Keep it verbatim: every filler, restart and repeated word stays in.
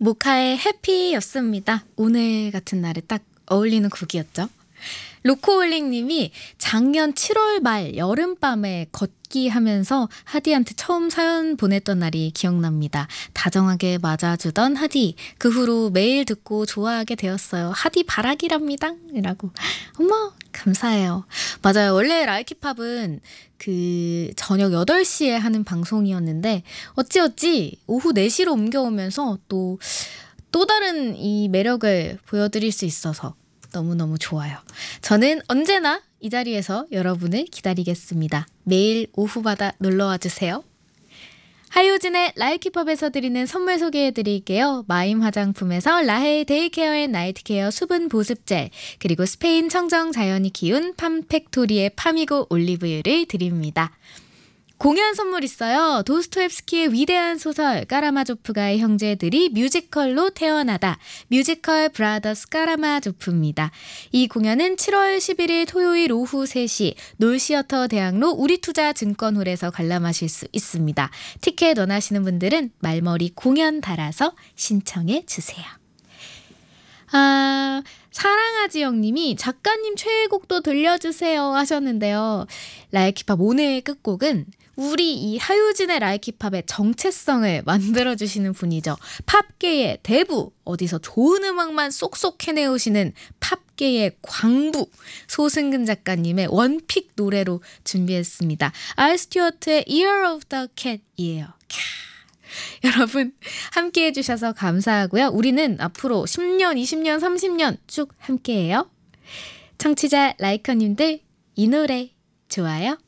모카의 해피였습니다. 오늘 같은 날에 딱 어울리는 곡이었죠. 로코홀릭님이 작년 칠월 말 여름밤에 걷기 하면서 하디한테 처음 사연 보냈던 날이 기억납니다. 다정하게 맞아주던 하디. 그 후로 매일 듣고 좋아하게 되었어요. 하디 바라기랍니다. 이라고. 어머 감사해요. 맞아요. 원래 라이키팝은 그 저녁 여덟 시에 하는 방송이었는데 어찌어찌 오후 네 시로 옮겨오면서 또, 또 다른 이 매력을 보여드릴 수 있어서 너무너무 좋아요. 저는 언제나 이 자리에서 여러분을 기다리겠습니다. 매일 오후마다 놀러와 주세요. 하효진의 라이키팝에서 드리는 선물 소개해드릴게요. 마임 화장품에서 라헤이 데이케어 앤 나이트케어 수분 보습젤, 그리고 스페인 청정 자연이 키운 팜팩토리의 파미고 올리브유를 드립니다. 공연 선물 있어요. 도스토옙스키의 위대한 소설 까라마조프가의 형제들이 뮤지컬로 태어나다, 뮤지컬 브라더스 까라마조프입니다. 이 공연은 칠월 십일일 토요일 오후 세 시 놀시어터 대학로 우리투자증권홀에서 관람하실 수 있습니다. 티켓 원하시는 분들은 말머리 공연 달아서 신청해 주세요. 아, 사랑하지 영님이 작가님 최애곡도 들려주세요 하셨는데요. 라이키팝 오늘의 끝곡은 우리 이 하효진의 라이키팝의 정체성을 만들어주시는 분이죠. 팝계의 대부, 어디서 좋은 음악만 쏙쏙 해내오시는 팝계의 광부 소승근 작가님의 원픽 노래로 준비했습니다. 알 스튜어트의 Year of the Cat이에요. 여러분 함께 해주셔서 감사하고요. 우리는 앞으로 십 년, 이십 년, 삼십 년 쭉 함께해요. 청취자 라이커님들 이 노래 좋아요?